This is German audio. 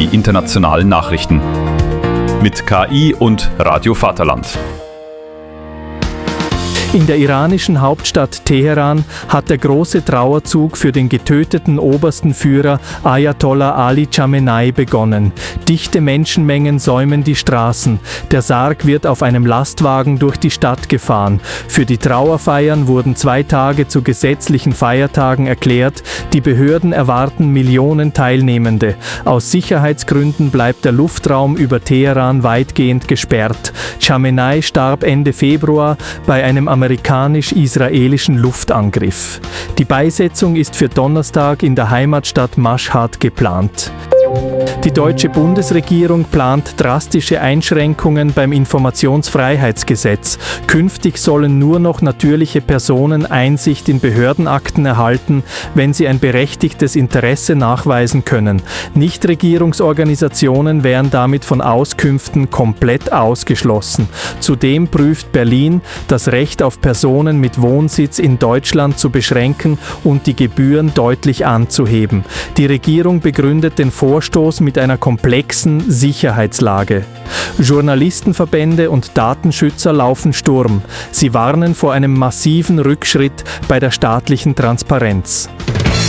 die internationalen Nachrichten. Mit KI und Radio Vaterland. In der iranischen Hauptstadt Teheran hat der große Trauerzug für den getöteten obersten Führer Ayatollah Ali Chamenei begonnen. Dichte Menschenmengen säumen die Straßen. Der Sarg wird auf einem Lastwagen durch die Stadt gefahren. Für die Trauerfeiern wurden 2 Tage zu gesetzlichen Feiertagen erklärt. Die Behörden erwarten Millionen Teilnehmende. Aus Sicherheitsgründen bleibt der Luftraum über Teheran weitgehend gesperrt. Chamenei starb Ende Februar bei einem amerikanisch-israelischen Luftangriff. Die Beisetzung ist für Donnerstag in der Heimatstadt Maschhad geplant. Die deutsche Bundesregierung plant drastische Einschränkungen beim Informationsfreiheitsgesetz. Künftig sollen nur noch natürliche Personen Einsicht in Behördenakten erhalten, wenn sie ein berechtigtes Interesse nachweisen können. Nichtregierungsorganisationen wären damit von Auskünften komplett ausgeschlossen. Zudem prüft Berlin, das Recht auf Personen mit Wohnsitz in Deutschland zu beschränken und die Gebühren deutlich anzuheben. Die Regierung begründet den Vorstoß mit einer komplexen Sicherheitslage. Journalistenverbände und Datenschützer laufen Sturm. Sie warnen vor einem massiven Rückschritt bei der staatlichen Transparenz.